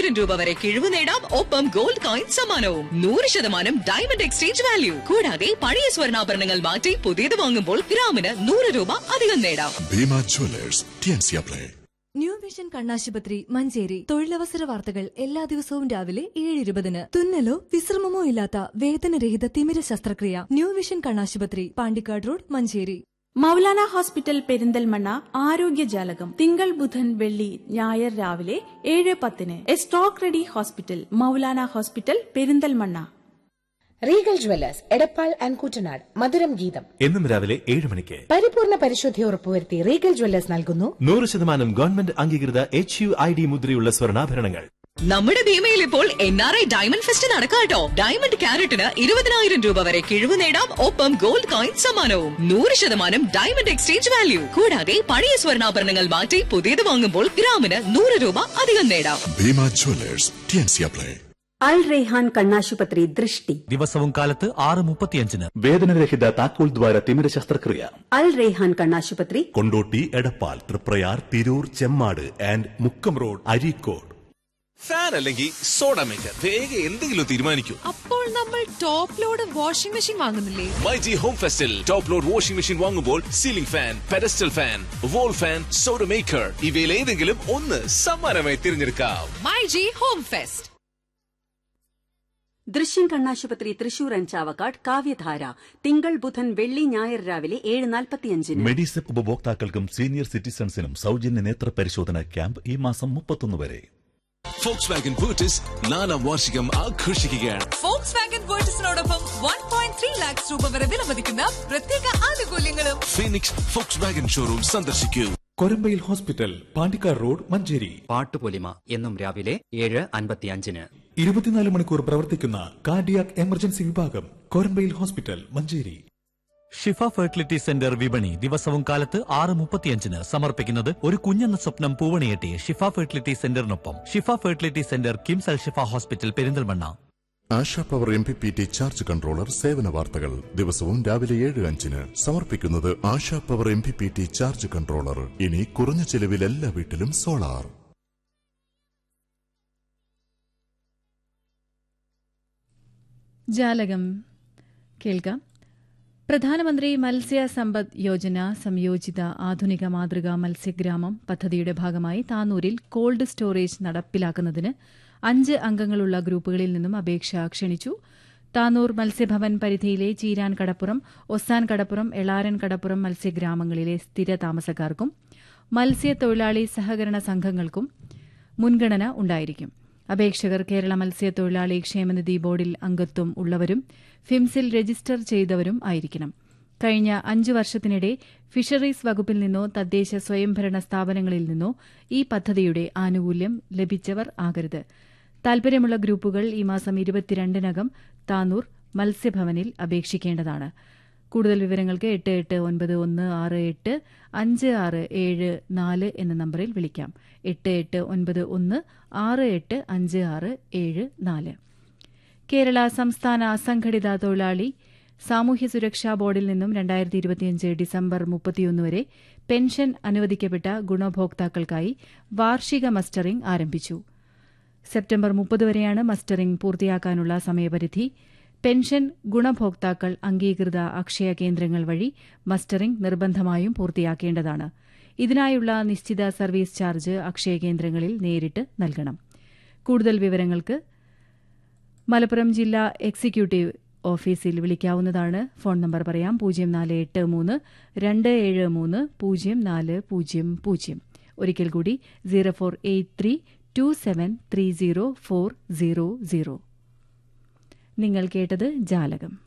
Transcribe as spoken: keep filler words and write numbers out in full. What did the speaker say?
ഇരുപതിനായിരം രൂപ വരെ കിഴിവ് നേടാം. ഒപ്പം ഗോൾഡ് കോയിൻ സമ്മാനവും. നൂറ് ശതമാനം ഡയമണ്ട് എക്സ്ചേഞ്ച് വാല്യൂ. കൂടാതെ പഴയ സ്വർണ്ണാഭരണങ്ങൾ മാറ്റി പുതിയത് വാങ്ങുമ്പോൾ ഗ്രാമിന് നൂറ് രൂപ അധികം നേടാം. Bhima Jewellers, T&C apply. New vision കണ്ണാശുപത്രി മഞ്ചേരി. തൊഴിലവസര വാർത്തകൾ എല്ലാ ദിവസവും രാവിലെ ഏഴ് ഇരുപതിന്. തുന്നലോ വിശ്രമമോ ഇല്ലാത്ത വേദനരഹിത തിമിര ശസ്ത്രക്രിയ. ന്യൂ വിഷൻ കണ്ണാശുപത്രി, പാണ്ടിക്കാട് റോഡ്, മഞ്ചേരി. മൗലാന ഹോസ്പിറ്റൽ പെരിന്തൽമണ്ണ ആരോഗ്യജാലകം തിങ്കൾ ബുധൻ വെള്ളി ഞായർ രാവിലെ ഏഴ് പത്തിന്. A stock ready hospital, Maulana hospital Perinthalmanna. Regal Jewellers Edappal and Koottanad മധുരം ഗീതം എന്നും രാവിലെ ഏഴ് മണിക്ക്. പരിപൂർണ പരിശുദ്ധി ഉറപ്പുവരുത്തി റീഗൽ ജ്വല്ലേഴ്സ് നൽകുന്നു നൂറ് ശതമാനം ഗവൺമെന്റ് അംഗീകൃത എച്ച് യു ഐ ഡി മുദ്രയുള്ള സ്വർണ്ണാഭരണങ്ങൾ. നമ്മുടെ ഭീമയിൽ ഇപ്പോൾ N R I diamond fest നടക്കാട്ടോ. Diamond ക്യാരറ്റിന് ഇരുപതിനായിരം രൂപ വരെ കിഴിവ് നേടാം. ഒപ്പം ഗോൾഡ് കോയിൻ സമ്മാനവും. നൂറ് ശതമാനം ഡയമണ്ട് എക്സ്ചേഞ്ച് വാല്യൂ. കൂടാതെ പഴയ സ്വർണ്ണാഭരണങ്ങൾ മാറ്റി പുതിയത് വാങ്ങുമ്പോൾ ഗ്രാമിന് നൂറ് രൂപ അധികം നേടാം. Bhima Jewellers, T&C apply. അൽ റെയ്ഹാൻ കണ്ണാശുപത്രി ദൃഷ്ടി ദിവസവും കാലത്ത് ആറ് മുപ്പത്തിയഞ്ചിന്. വേദനരഹിത താക്കോൽ ദ്വാര തിമിര ശസ്ത്രക്രിയ. അൽ റെയ്ഹാൻ കണ്ണാശുപത്രി, Kondotty, Edappal, Triprayar, Tirur, Chemmad and Mukkam road, Areekode. Fan അല്ലെങ്കിൽ സോഡ മേക്കർ, വേഗം എന്തെങ്കിലും തീരുമാനിക്കൂ. അപ്പോൾ നമ്മൾ top load washing machine വാങ്ങുന്നില്ലേ? MyG home ഫെസ്റ്റിൽ top load washing machine വാങ്ങുമ്പോൾ ceiling fan, pedestal fan, wall fan, soda maker ഇവയിൽ ഏതെങ്കിലും ഒന്ന് സമ്മാനമായി തിരഞ്ഞെടുക്കാം. MyG home fest. ദൃശ്യം കണ്ണാശുപത്രി തൃശൂർ ആൻഡ് ചാവക്കാട് കാവ്യധാര തിങ്കൾ ബുധൻ വെള്ളി ഞായർ രാവിലെ ഏഴ് നാൽപ്പത്തിയഞ്ചിന്. മെഡിസെപ്പ് ഉപഭോക്താക്കൾക്കും സീനിയർ സിറ്റിസൺസിനും സൗജന്യ നേത്ര പരിശോധന ക്യാമ്പ് ഈ മാസം മുപ്പത്തൊന്ന് വരെ. ഫോക്സ് വാഗൻ ബൂട്ടിസ് നാലാം വാർഷികം ആഘോഷിക്കുകയാണ്. Fox Wagen ബൂട്ടിസിനോടൊപ്പം one point three lakhs രൂപ വരെ വിലമതിക്കുന്ന പ്രത്യേക ആനുകൂല്യങ്ങളും. ഫീനിക്സ് ഫോക്സ് വാഗൻ ഷോറൂം സന്ദർശിക്കൂ. Korambayil hospital, Pandikkad road, Manjeri. പാട്ടുപൊലിമ എന്നും രാവിലെ ഏഴ് അൻപത്തിയഞ്ചിന്. ഇരുപത്തിനാല് മണിക്കൂർ പ്രവർത്തിക്കുന്ന കാർഡിയാക് എമർജൻസി വിഭാഗം, കൊരമ്പയിൽ ഹോസ്പിറ്റൽ, മഞ്ചേരി. ഷിഫ ഫെർട്ടിലിറ്റി സെന്റർ വിപണി ദിവസവും കാലത്ത് ആറ് മുപ്പത്തിയഞ്ചിന്. സമർപ്പിക്കുന്നത് ഒരു കുഞ്ഞെന്ന സ്വപ്നം പൂവണിയെട്ടി ഷിഫ ഫെർട്ടിലിറ്റി സെന്ററിനൊപ്പം. ഷിഫ ഫെർട്ടിലിറ്റി സെന്റർ, കിംസ് അൽ ഷിഫ hospital, Perinthalmanna. ASHA power M P P T charge controller സേവന വാർത്തകൾ ദിവസവും രാവിലെ ഏഴ് അഞ്ചിന്. സമർപ്പിക്കുന്നത് ASHA power M P P T charge controller. ഇനി കുറഞ്ഞ ചെലവിൽ എല്ലാ വീട്ടിലും സോളാർ. ജാലകം കേൾക്കാം. പ്രധാനമന്ത്രി മത്സ്യ സമ്പദ് യോജന സംയോജിത ആധുനിക മാതൃകാ മത്സ്യഗ്രാമം പദ്ധതിയുടെ ഭാഗമായി താനൂരിൽ കോൾഡ് സ്റ്റോറേജ് നടപ്പിലാക്കുന്നതിന് അഞ്ച് അംഗങ്ങളുള്ള ഗ്രൂപ്പുകളിൽ നിന്നും അപേക്ഷ ക്ഷണിച്ചു. താനൂർ മത്സ്യഭവൻ പരിധിയിലെ ചീരാൻ കടപ്പുറം, ഒസാൻ കടപ്പുറം, എളാരൻ കടപ്പുറം മത്സ്യഗ്രാമങ്ങളിലെ സ്ഥിര താമസക്കാർക്കും മത്സ്യത്തൊഴിലാളി സഹകരണ സംഘങ്ങൾക്കും മുൻഗണന ഉണ്ടായിരിക്കും. അപേക്ഷകർ കേരള മത്സ്യത്തൊഴിലാളി ക്ഷേമനിധി ബോർഡിൽ അംഗത്വം ഉള്ളവരും ഫിംസിൽ രജിസ്റ്റർ ചെയ്തവരും ആയിരിക്കണം. കഴിഞ്ഞ അഞ്ചു വർഷത്തിനിടെ ഫിഷറീസ് വകുപ്പിൽ നിന്നോ തദ്ദേശ സ്വയംഭരണ സ്ഥാപനങ്ങളിൽ നിന്നോ ഈ പദ്ധതിയുടെ ആനുകൂല്യം ലഭിച്ചവർ ആകരുത്. താൽപര്യമുള്ള ഗ്രൂപ്പുകൾ ഈ മാസം ഇരുപത്തിരണ്ടിനകം താനൂർ മത്സ്യഭവനിൽ അപേക്ഷിക്കേണ്ടതാണ്. കൂടുതൽ വിവരങ്ങൾക്ക് എട്ട് എട്ട് ഒൻപത് ഒന്ന് ആറ് എട്ട് അഞ്ച് ആറ് ഏഴ് നാല് എന്ന നമ്പറിൽ വിളിക്കാം. എട്ട് എട്ട് ഒൻപത് ഒന്ന് ആറ് എട്ട് അഞ്ച് ആറ് ഏഴ് നാല്. കേരള സംസ്ഥാന അസംഘടിത തൊഴിലാളി സാമൂഹ്യ സുരക്ഷാ ബോർഡിൽ നിന്നും രണ്ടായിരത്തി ഇരുപത്തിയഞ്ച് ഡിസംബർ മുപ്പത്തിയൊന്ന് വരെ പെൻഷൻ അനുവദിക്കപ്പെട്ട ഗുണഭോക്താക്കൾക്കായി വാർഷിക മസ്റ്ററിംഗ് ആരംഭിച്ചു. സെപ്റ്റംബർ മുപ്പത് വരെയാണ് മസ്റ്ററിംഗ് പൂർത്തിയാക്കാനുള്ള സമയപരിധി. പെൻഷൻ ഗുണഭോക്താക്കൾ അംഗീകൃത അക്ഷയ കേന്ദ്രങ്ങൾ വഴി മസ്റ്ററിംഗ് നിർബന്ധമായും പൂർത്തിയാക്കേണ്ടതാണ്. ഇതിനായുള്ള നിശ്ചിത സർവീസ് ചാർജ് അക്ഷയ കേന്ദ്രങ്ങളിൽ നേരിട്ട് നൽകണം. കൂടുതൽ വിവരങ്ങൾക്ക് മലപ്പുറം ജില്ലാ എക്സിക്യൂട്ടീവ് ഓഫീസിൽ വിളിക്കാവുന്നതാണ്. ഫോൺ നമ്പർ പറയാം: പൂജ്യം നാല് എട്ട് മൂന്ന് രണ്ട് ഏഴ് മൂന്ന് പൂജ്യം നാല് പൂജ്യം പൂജ്യം. ഒരിക്കൽ കൂടി zero four eight three to seven three zero four zero zero. നിങ്ങൾ കേട്ടത് ജാലകം.